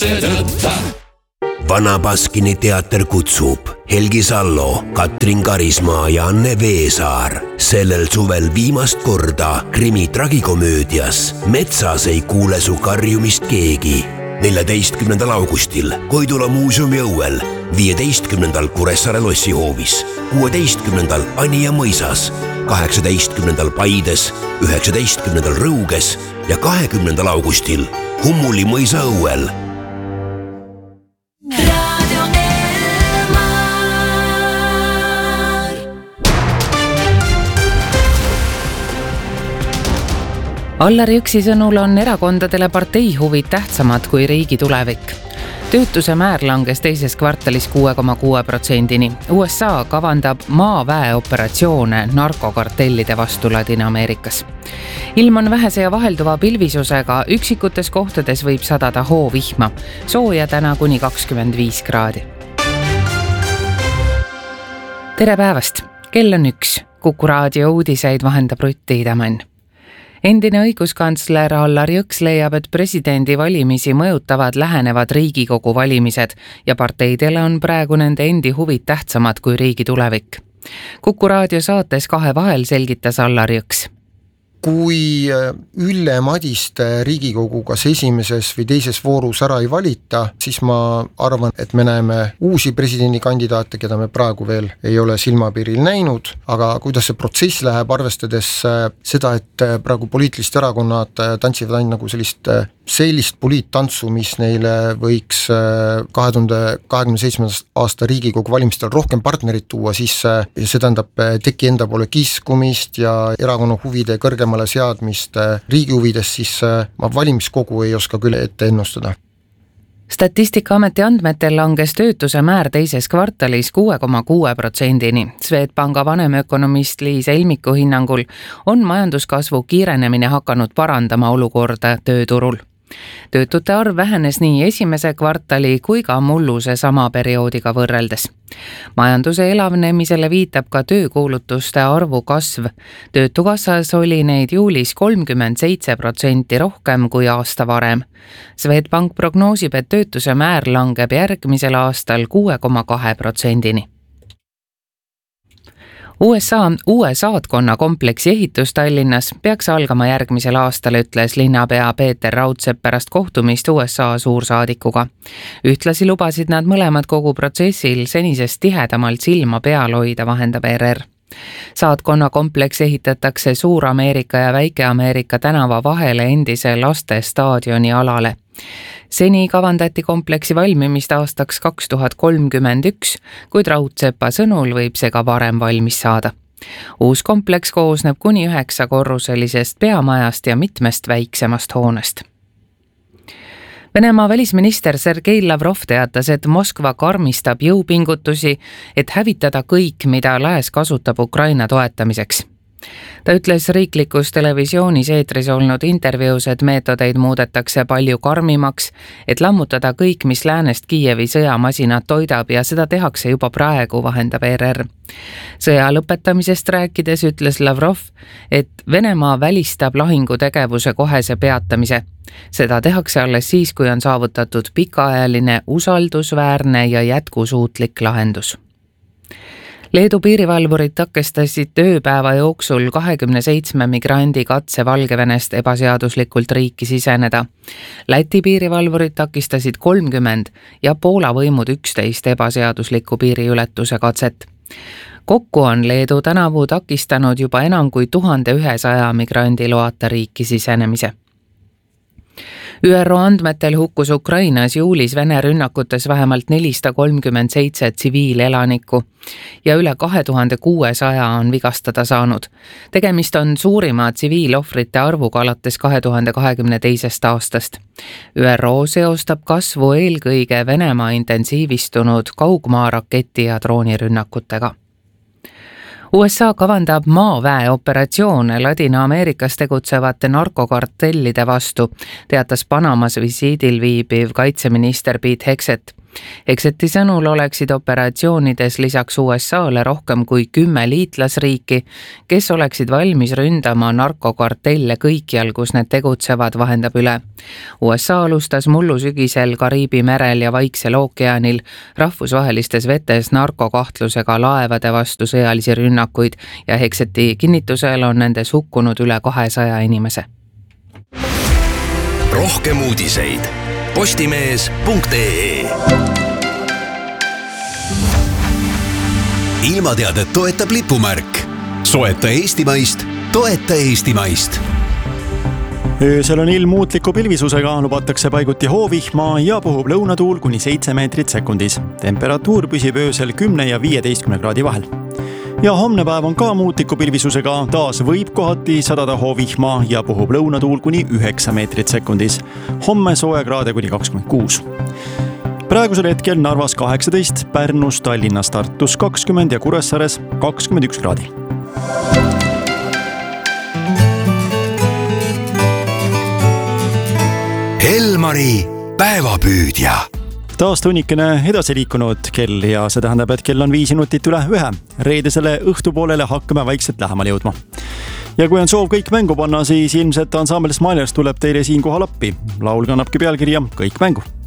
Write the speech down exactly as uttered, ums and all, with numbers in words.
tõtta. Vana Baskini teater kutsub Helgi Sallo, Katrin Karismaa ja Anne Veesaar sellel suvel viimast korda krimi tragikomöödias Metsas ei kuule su karjumist keegi. neljateistkümnendal augustil Koidula muuseumi õuel, viieteistkümnendal Kuressaare lossihoovis, kuueteistkümnendal Anija mõisas, kaheksateistkümnendal Paides, üheksateistkümnendal Rõuges ja kahekümnendal augustil Hummuli mõisa õuel. Allar Jõksi sõnul on erakondadele partei huvid tähtsamad kui riigi tulevik. Töötuse määr langes teises kvartalis kuue koma kuue protsendini. U S A kavandab maaväeoperatsioone narkokartellide vastu Ladina-Ameerikas. Ilm on vähese ja vahelduva pilvisusega, üksikutes kohtades võib sadada hoovihma. Sooja täna kuni kakskümmend viis kraadi. Tere päevast! Kell on üks. Kuku raadio uudiseid vahendab Rutti Idamann. Endine õiguskantsler Allar Jõks leiab, et presidendi valimisi mõjutavad lähenevad Riigikogu valimised ja parteidele on praegu nende endi huvid tähtsamad kui riigi tulevik. Kuku raadio saates Kahe vahel selgitas Allar Jõks. Kui Ülle Madiste Riigikogu kas esimeses või teises voorus ära ei valita, siis ma arvan, et me näeme uusi presidendikandidaate, keda me praegu veel ei ole silmapiiril näinud, aga kuidas see protsess läheb, arvestades seda, et praegu poliitilised erakonnad tantsivad ainult nagu sellist sellist poliittantsu, mis neile võiks kahe tuhande kahekümne seitsmenda aasta Riigikogu valimistel rohkem partnerit tuua, siis see tähendab teki enda poole kiskumist ja erakonna huvide kõrgemale seadmist riigi huvides, siis ma valimiskogu ei oska küll ette ennustada. Statistikaameti andmetel langes töötuse määr teises kvartalis kuue koma kuue protsendini. Swedbanka vanemökonomist Liis Elmiku hinnangul on majanduskasvu kiirenemine hakanud parandama olukorda tööturul. Töötute arv vähenes nii esimese kvartali kui ka mulluse sama perioodiga võrreldes. Majanduse elavnemisele viitab ka töökuulutuste arvu kasv. Töötukassas oli neid juulis kolmkümmend seitse protsenti rohkem kui aasta varem. Swedbank prognoosib, et töötuse määr langeb järgmisel aastal kuue koma kahe protsendini. U S A uue saatkonna kompleksi ehitus Tallinnas peaks algama järgmisel aastal, ütles linnapea Peeter Raudsepp pärast kohtumist U S A suursaadikuga. Ühtlasi lubasid nad mõlemad kogu protsessil senisest tihedamalt silma peal hoida, vahendab R R. Saatkonna kompleks ehitatakse Suur-Ameerika ja Väike-Ameerika tänava vahele endise laste staadioni alale. Seni kavandati kompleksi valmimist aastaks kaks tuhat kolmkümmend üks, kuid Raudsepa sõnul võib see ka varem valmis saada. Uus kompleks koosneb kuni üheksa korruselisest peamajast ja mitmest väiksemast hoonest. Venemaa välisminister Sergei Lavrov teatas, et Moskva karmistab jõupingutusi, et hävitada kõik, mida lääs kasutab Ukraina toetamiseks. Ta ütles riiklikus televisioonis eetris olnud intervjuus, et meetodeid muudetakse palju karmimaks, et lammutada kõik, mis läänest Kiievi sõjamasinad toidab ja seda tehakse juba praegu, vahendab R R. Sõja lõpetamisest rääkides ütles Lavrov, et Venemaa välistab lahingutegevuse kohese peatamise. Seda tehakse alles siis, kui on saavutatud pikaajaline, usaldusväärne ja jätkusuutlik lahendus. Leedu piirivalvurid takestasid tööpäeva jooksul kahekümne seitsme migrandi katse Valgevenest ebaseaduslikult riiki siseneda. Läti piirivalvurid takistasid kolmkümmend ja Poola võimud üksteist ebaseadusliku piiriületuse katset. Kokku on Leedu tänavu takistanud juba enam kui tuhande ühesaja migrandi loata riiki sisenemise. Ü R O andmetel hukkus Ukrainas juulis Vene rünnakutes vähemalt nelisada kolmkümmend seitse tsiviilelanikku ja üle kahe tuhande kuuesaja on vigastada saanud. Tegemist on suurima tsiviilohvrite arvuga alates kahe tuhande kahekümne teisest aastast. Ü R O seostab kasvu eelkõige Venemaa intensiivistunud kaugmaaraketi ja droonirünnakutega. U S A kavandab maaväeoperatsioone Ladina-Ameerikas tegutsevate narkokartellide vastu, teatas Panamas visiidil viibiv kaitseminister Pete Hegseth. Hegseti sõnul oleksid operatsioonides lisaks U S A-le rohkem kui kümme liitlasriiki, kes oleksid valmis ründama narkokartelle kõikjal, kus need tegutsevad, vahendab üle. U S A alustas mullu sügisel Kariibi merel ja Vaiksel ookeanil rahvusvahelistes vetes narkokahtlusega laevade vastu sõjalisi rünnakuid ja Hegseti kinnitusel on nendes hukkunud üle kahesaja inimese. Rohkem uudiseid postimees punkt ee. Ilmateadet toetab lipumärk. Soeta eestimaist, toeta eestimaist. Öösel on ilm muutliku pilvisusega, lubatakse paiguti hoovihma ja puhub lõunatuul kuni seitse meetrit sekundis. Temperatuur püsib öösel kümne ja viieteistkümne kraadi vahel. Ja homne päev on ka muutliku pilvisusega, taas võib kohati sadada hoovihma ja puhub lõunatuul kuni üheksa meetrit sekundis. Homme soojakraade kuni kakskümmend kuus. Praegusel hetkel Narvas kaheksateist, Pärnus, Tallinnas, Tartus kakskümmend ja Kuressaares kakskümmend üks kraadi. Elmari päevapüüdja. Taas tunnikene edasi liikunud kell ja see tähendab, et kell on viis minutit üle ühe. Reedesele õhtupoolele hakkame vaikselt lähemale jõudma. Ja kui on soov kõik mängu panna, siis ilmselt ansambel Smilers tuleb teile siin kohal appi. Laul kannabki pealkirja Kõik mängu.